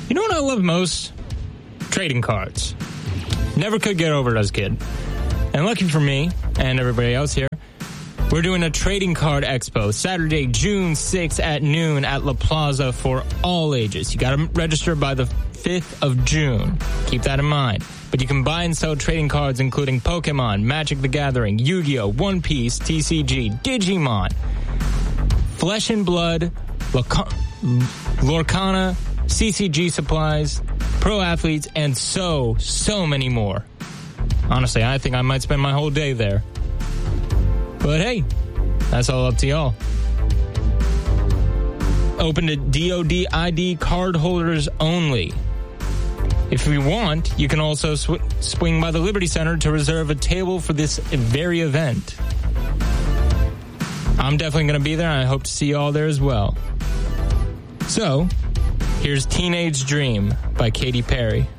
You know what I love most? Trading cards. Never could get over it as a kid. And lucky for me and everybody else here, we're doing a trading card expo Saturday, June 6th at noon at La Plaza for all ages. You got to register by the 5th of June. Keep that in mind. But you can buy and sell trading cards including Pokemon, Magic the Gathering, Yu-Gi-Oh!, One Piece, TCG, Digimon, Flesh and Blood, Lorcana, CCG supplies, pro athletes, and so many more. Honestly, I think I might spend my whole day there. But hey, that's all up to y'all. Open to DOD ID card holders only. If you want, you can also swing by the Liberty Center to reserve a table for this very event. I'm definitely going to be there, and I hope to see you all there as well. So, here's Teenage Dream by Katy Perry.